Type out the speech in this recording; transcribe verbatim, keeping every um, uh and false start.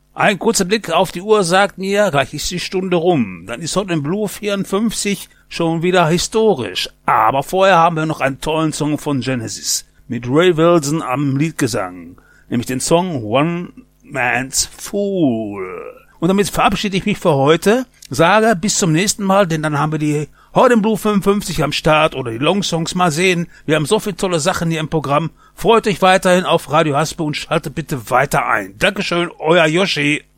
Ein kurzer Blick auf die Uhr sagt mir, gleich ist die Stunde rum. Dann ist heute im Blue vierundfünfzig schon wieder historisch. Aber vorher haben wir noch einen tollen Song von Genesis mit Ray Wilson am Liedgesang, nämlich den Song One Man's Fool. Und damit verabschiede ich mich für heute, sage bis zum nächsten Mal, denn dann haben wir die heute im Blue fünfundfünfzig am Start oder die Longsongs, mal sehen. Wir haben so viele tolle Sachen hier im Programm. Freut euch weiterhin auf Radio Haspe und schaltet bitte weiter ein. Dankeschön, euer Yoshi.